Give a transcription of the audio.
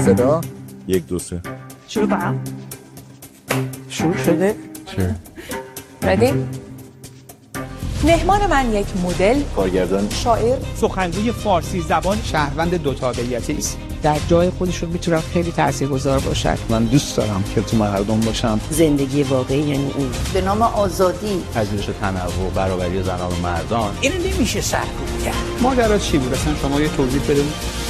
صدا 1 2 3 شروع کنم. شروع شده. ردی؟ مهمان من یک مدل، کارگردان، شاعر، سخنگوی فارسی زبان، شهروند دو تابعیتی است. در جای خودشون میتونم خیلی تاثیرگذار باشد. من دوست دارم که تو مردم باشم. زندگی واقعی یعنی این به نام آزادی، پذیرش تنوع، برابری زنان و مردان. اینو نمیشه سرکوب کرد. ماجرا چی بود اصلا شما یه توضیح بدید.